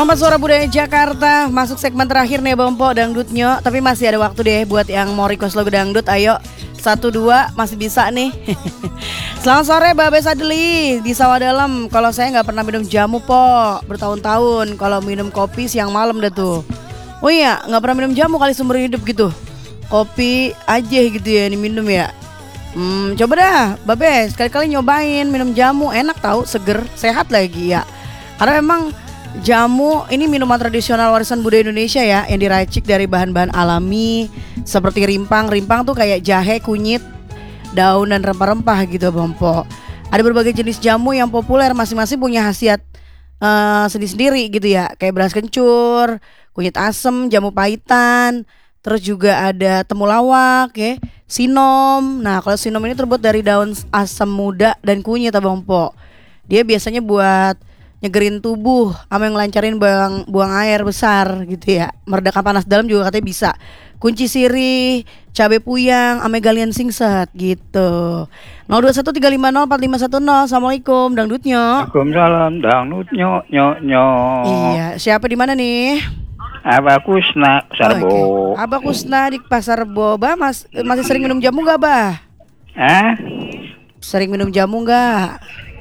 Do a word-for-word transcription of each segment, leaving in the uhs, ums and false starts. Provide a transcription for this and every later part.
Selamat Suara Budaya Jakarta. Masuk segmen terakhir nih Bang Po Dangdutnya. Tapi masih ada waktu deh buat yang mau request lagu dangdut. Ayo satu dua masih bisa nih. Selamat sore Babe Sadeli di Sawah Dalam. Kalau saya gak pernah minum jamu Po, bertahun-tahun. Kalau minum kopi siang malam dah tuh. Oh iya, gak pernah minum jamu kali seumur hidup gitu. Kopi aja gitu ya diminum ya. Hmm, coba dah Babe sekali-kali nyobain minum jamu. Enak tahu, seger, sehat lagi ya. Karena memang jamu ini minuman tradisional warisan budaya Indonesia ya, yang diracik dari bahan-bahan alami seperti rimpang. Rimpang tuh kayak jahe, kunyit, daun dan rempah-rempah gitu Bang Po. Ada berbagai jenis jamu yang populer, masing-masing punya khasiat uh, sendiri-sendiri gitu ya. Kayak beras kencur, kunyit asem, jamu pahitan. Terus juga ada temulawak ya, sinom. Nah kalau sinom ini terbuat dari daun asam muda dan kunyit Bang Po. Dia biasanya buat nyegerin tubuh, sama yang ngelancarin buang, buang air besar gitu ya. Meredakan panas dalam juga katanya bisa. Kunci sirih, cabai puyang, sama galian singset gitu. nol dua satu tiga lima nol empat lima satu nol. Assalamualaikum dangdutnya. Waalaikumsalam dangdutnya nyo nyo. Iya, siapa di mana nih? Abah Kusna Pasar Rebo. Okay. Abah Kusna di Pasar Rebo. Bah, mas, masih sering minum jamu gak Bah? Hah? Sering minum jamu gak?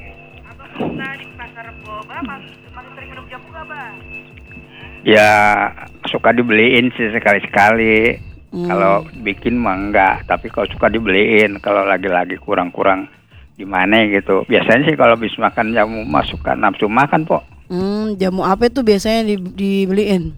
Ya suka dibeliin sih sekali-sekali. Hmm. Kalau bikin mah enggak, tapi kalau suka dibeliin kalau lagi-lagi kurang-kurang gimana gitu. Biasanya sih kalau habis makan jamu masukkan nafsu makan po. Hmm, jamu apa itu biasanya di, dibeliin?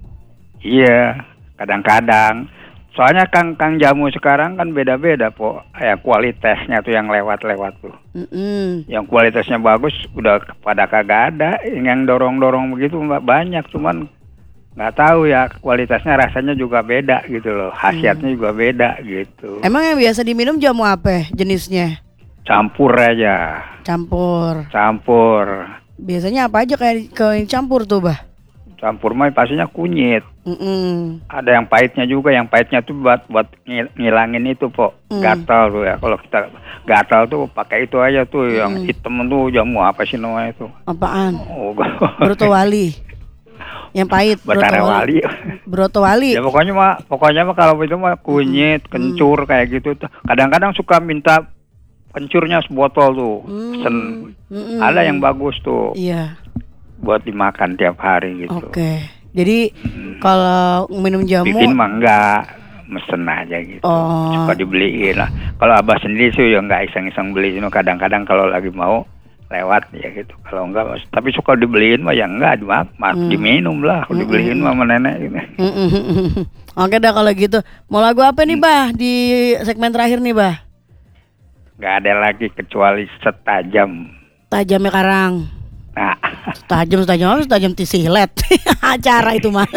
Iya, kadang-kadang. Soalnya kang kang jamu sekarang kan beda-beda po. Ya kualitasnya tuh yang lewat-lewat tuh. Mm-mm. Yang kualitasnya bagus udah pada kagak ada. Yang dorong-dorong begitu banyak, cuman nggak tahu ya kualitasnya, rasanya juga beda gitu loh. Khasiatnya hmm. juga beda gitu. Emang yang biasa diminum jamu apa jenisnya? Campur aja. Campur. Campur. Biasanya apa aja kayak ke campur tuh Bah? Campur mah pastinya kunyit. Mm-mm. Ada yang pahitnya juga, yang pahitnya tuh buat buat ngilangin itu po, mm. gatal tuh ya. Kalau kita gatal tuh pakai itu aja tuh, mm. yang hitam tuh jamu apa sih namanya itu? Apaan? Oh, Brotowali. Yang pahit. Brotowali. Brotowali. Ya pokoknya mah, pokoknya mah kalau itu mah kunyit, mm. kencur kayak gitu tuh. Kadang-kadang suka minta kencurnya sebotol tuh. Mm. Pesen. Mm-mm. Ada yang bagus tuh. Iya. Buat dimakan tiap hari gitu. Oke. Okay. Jadi hmm. kalau minum jamu bikin mah enggak, mesen aja gitu. Oh. Suka dibeliin lah. Kalau Abah sendiri sih ya enggak iseng-iseng beli, kadang-kadang kalau lagi mau lewat ya gitu. Kalau enggak, tapi suka dibeliin mah ya enggak, cuma hmm. diminum lah. Kalau dibeliin mah sama nenek gitu. Oke dah kalau gitu. Mau lagu apa nih Bah di segmen terakhir nih Bah? Enggak ada lagi kecuali Setajam. Tajamnya Karang. Nah, tajam tajam tajam tisilet acara itu mah.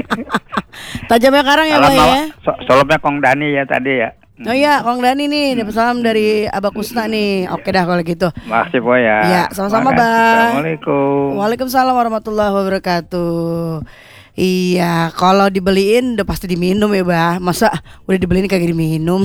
Tajamnya Karang ya Bang ya. So, Solopnya Kong Dani ya tadi ya. Oh iya Kong Dani nih, dapat salam dari Abah Kusna nih. Oke dah kalau gitu. Makasih Boy ya. Ya sama-sama Bang. Assalamualaikum. Waalaikumsalam warahmatullahi wabarakatuh. Iya, kalau dibeliin udah pasti diminum ya Bah. Masa udah dibeliin kagak diminum.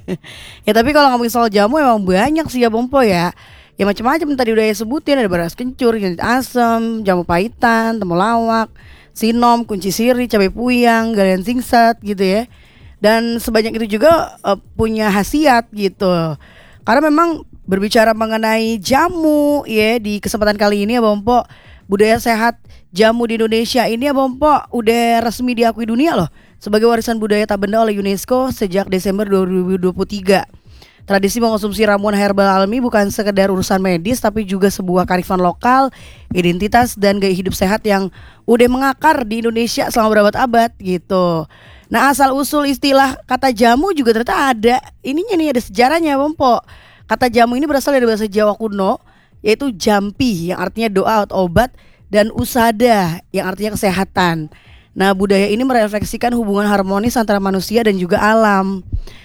Ya tapi kalau ngomongin soal jamu emang banyak sih ya Bang Po ya. Ya macam-macam tadi udah ya sebutin, ada beras kencur, kunyit asam, jamu pahitan, temulawak, sinom, kunci sirih, cabai puyang, galian singset gitu ya. Dan sebanyak itu juga uh, punya khasiat gitu. Karena memang berbicara mengenai jamu ya di kesempatan kali ini ya Bang Po, budaya sehat jamu di Indonesia ini ya Bang Po udah resmi diakui dunia loh sebagai warisan budaya tak benda oleh UNESCO sejak Desember dua ribu dua puluh tiga. Tradisi mengkonsumsi ramuan herbal alami bukan sekedar urusan medis, tapi juga sebuah kearifan lokal, identitas dan gaya hidup sehat yang udah mengakar di Indonesia selama berabad-abad gitu. Nah asal usul istilah kata jamu juga ternyata ada ininya nih, ada sejarahnya Bang Po. Kata jamu ini berasal dari bahasa Jawa kuno, yaitu jampi yang artinya doa atau obat, dan usada yang artinya kesehatan. Nah budaya ini merefleksikan hubungan harmonis antara manusia dan juga alam.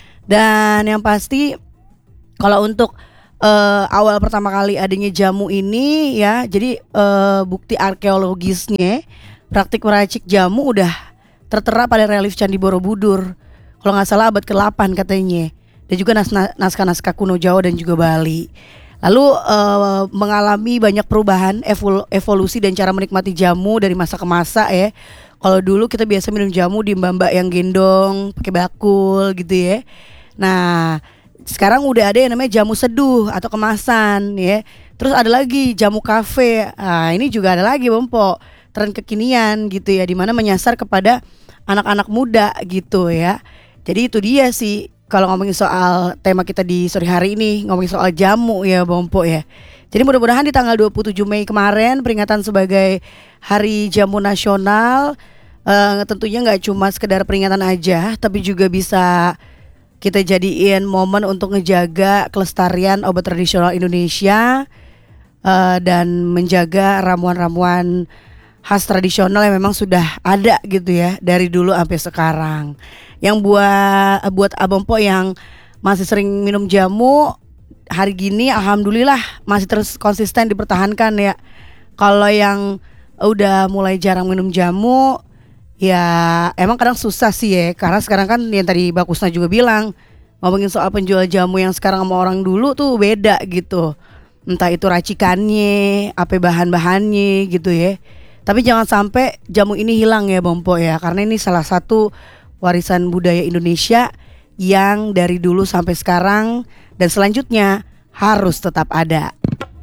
Dan yang pasti kalau untuk uh, awal pertama kali adanya jamu ini ya, jadi uh, bukti arkeologisnya praktik meracik jamu udah tertera pada relief Candi Borobudur. Kalau nggak salah abad ke delapan katanya. Dan juga nas- naskah-naskah kuno Jawa dan juga Bali. Lalu eh, mengalami banyak perubahan, evol- evolusi dan cara menikmati jamu dari masa ke masa ya. Kalau dulu kita biasa minum jamu di mbak-mbak yang gendong pakai bakul gitu ya. Nah, sekarang udah ada yang namanya jamu seduh atau kemasan ya. Terus ada lagi jamu kafe. Nah, ini juga ada lagi Bompo, tren kekinian gitu ya, dimana menyasar kepada anak-anak muda gitu ya. Jadi itu dia sih kalau ngomongin soal tema kita di sore hari ini, ngomongin soal jamu ya Bompo ya. Jadi mudah-mudahan di tanggal dua puluh tujuh Mei kemarin, peringatan sebagai Hari Jamu Nasional, eh, tentunya nggak cuma sekedar peringatan aja, tapi juga bisa kita jadiin momen untuk ngejaga kelestarian obat tradisional Indonesia, eh, dan menjaga ramuan-ramuan khas tradisional yang memang sudah ada gitu ya dari dulu sampai sekarang. Yang buat buat Abang Po yang masih sering minum jamu, hari gini alhamdulillah masih terus konsisten dipertahankan ya. Kalau yang udah mulai jarang minum jamu, ya emang kadang susah sih ya, karena sekarang kan yang tadi Bakusna juga bilang, ngomongin soal penjual jamu yang sekarang sama orang dulu tuh beda gitu. Entah itu racikannya, apa bahan-bahannya gitu ya. Tapi jangan sampai jamu ini hilang ya Bang Po ya, karena ini salah satu warisan budaya Indonesia yang dari dulu sampai sekarang dan selanjutnya harus tetap ada.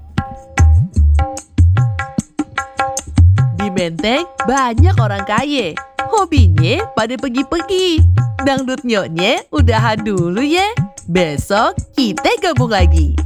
Di Menteng banyak orang kaya, hobinya pada pergi-pergi. Dangdut nyoknya udahan dulu ya, besok kita gabung lagi.